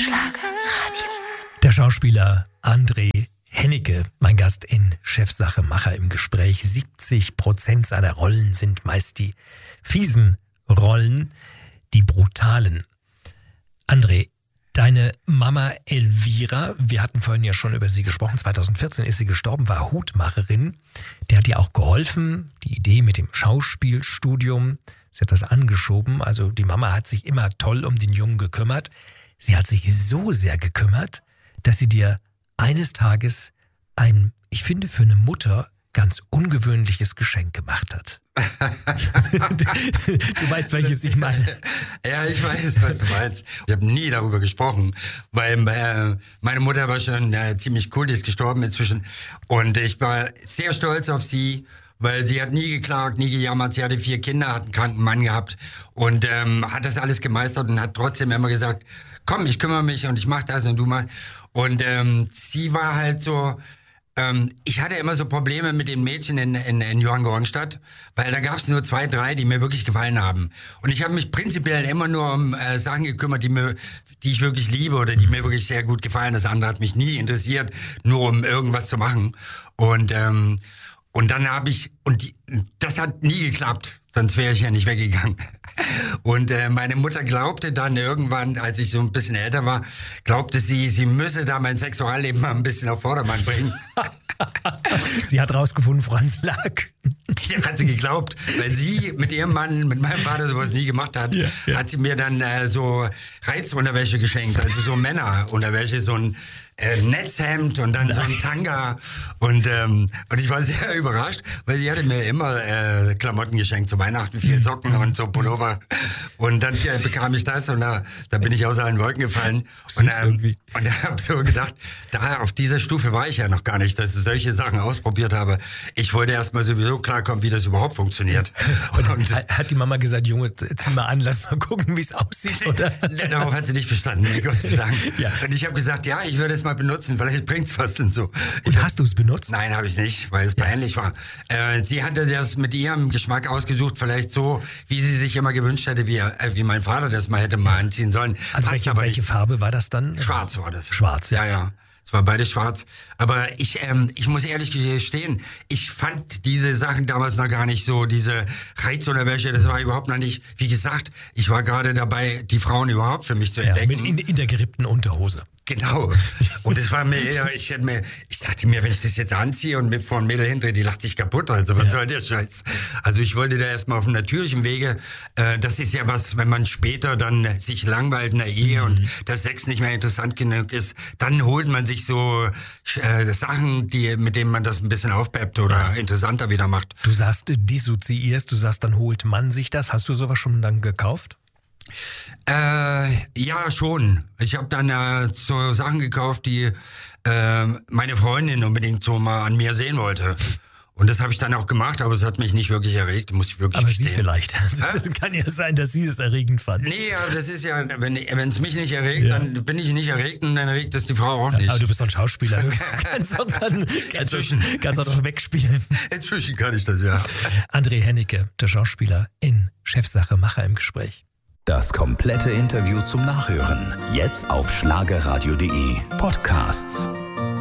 Schlagerradio. Der Schauspieler André Hennecke, mein Gast in Chefsache Macher im Gespräch. 70% seiner Rollen sind meist die fiesen Rollen, die brutalen. André, deine Mama Elvira, wir hatten vorhin ja schon über sie gesprochen, 2014 ist sie gestorben, war Hutmacherin. Der hat dir auch geholfen, die Idee mit dem Schauspielstudium. Sie hat das angeschoben, also die Mama hat sich immer toll um den Jungen gekümmert. Sie hat sich so sehr gekümmert, dass sie dir eines Tages ein, ich finde für eine Mutter, ganz ungewöhnliches Geschenk gemacht hat. Du weißt, welches ich meine. Ja, ich weiß, was du meinst. Ich habe nie darüber gesprochen, weil meine Mutter war schon ziemlich cool, die ist gestorben inzwischen. Und ich war sehr stolz auf sie, weil sie hat nie geklagt, nie gejammert. Sie hatte 4 Kinder, hat einen kranken Mann gehabt und hat das alles gemeistert und hat trotzdem immer gesagt, komm, ich kümmere mich und ich mache das und du machst. Und sie war halt so... ich hatte immer so Probleme mit den Mädchen in Johanngeorgenstadt, weil da gab es nur 2, 3, die mir wirklich gefallen haben. Und ich habe mich prinzipiell immer nur um Sachen gekümmert, die ich wirklich liebe oder die mir wirklich sehr gut gefallen. Das andere hat mich nie interessiert, nur um irgendwas zu machen. Und dann habe ich, das hat nie geklappt, sonst wäre ich ja nicht weggegangen. Und meine Mutter glaubte dann irgendwann, als ich so ein bisschen älter war, glaubte sie müsse da mein Sexualleben mal ein bisschen auf Vordermann bringen. Sie hat rausgefunden, woran es lag. Das hat sie geglaubt, weil sie mit ihrem Mann, mit meinem Vater sowas nie gemacht hat, hat sie mir dann so Reizunterwäsche geschenkt, also so Männerunterwäsche, so ein Netzhemd und dann so ein Tanga und ich war sehr überrascht, weil sie hatte mir immer Klamotten geschenkt, zu Weihnachten viel Socken und so Pullover und dann bekam ich das und da bin ich aus allen Wolken gefallen und habe so gedacht, da auf dieser Stufe war ich ja noch gar nicht, dass ich solche Sachen ausprobiert habe. Ich wollte erstmal sowieso klarkommen, wie das überhaupt funktioniert. Und hat die Mama gesagt, Junge, zieh mal an, lass mal gucken, wie es aussieht, oder? Darauf hat sie nicht verstanden, Gott sei Dank. Ja. Und ich habe gesagt, ja, ich würde es mal benutzen, vielleicht bringt's was und so. Und hast du es benutzt? Nein, habe ich nicht, weil es peinlich war. Sie hatte das mit ihrem Geschmack ausgesucht, vielleicht so, wie sie sich immer gewünscht hätte, wie mein Vater das mal hätte mal anziehen sollen. Also welche Farbe war das dann? Schwarz war das. Schwarz, ja. Ja. Es war beides schwarz. Aber ich muss ehrlich gestehen, ich fand diese Sachen damals noch gar nicht so, diese Reizunterwäsche, das war überhaupt noch nicht, wie gesagt, ich war gerade dabei, die Frauen überhaupt für mich zu entdecken. In der gerippten Unterhose. Genau. Und es war mir, ich dachte mir, wenn ich das jetzt anziehe und mir vor ein Mädel hindrehe, die lacht sich kaputt. Also was soll der Scheiß? Also ich wollte da erstmal auf dem natürlichen Wege, das ist ja was, wenn man später dann sich langweilt in der Ehe und der Sex nicht mehr interessant genug ist, dann holt man sich so Sachen, mit denen man das ein bisschen aufpeppt oder interessanter wieder macht. Du sagst, dissoziierst, du sagst, dann holt man sich das. Hast du sowas schon dann gekauft? Ja, schon. Ich habe dann so Sachen gekauft, die meine Freundin unbedingt so mal an mir sehen wollte. Und das habe ich dann auch gemacht, aber es hat mich nicht wirklich erregt, muss ich wirklich aber gestehen. Sie vielleicht. Also das kann ja sein, dass Sie es erregend fanden. Nee, aber das ist ja, wenn es mich nicht erregt, dann bin ich nicht erregt und dann erregt es die Frau auch nicht. Aber du bist doch ein Schauspieler. Du kannst doch noch wegspielen. Inzwischen kann ich das, ja. André Hennecke, der Schauspieler in Chefsache Macher im Gespräch. Das komplette Interview zum Nachhören. Jetzt auf schlagerradio.de Podcasts.